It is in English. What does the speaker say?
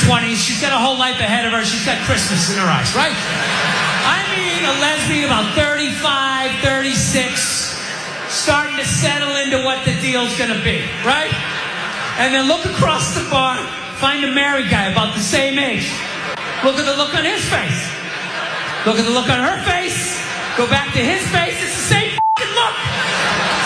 20s. She's got a whole life ahead of her. She's got Christmas in her eyes, right? I mean, a lesbian about 35, 36, starting to settle into what the deal's going to be, right? And then look across the bar, find a married guy about the same age. Look at the look on his face. Look at the look on her face. Go back to his face. It's the same fucking look.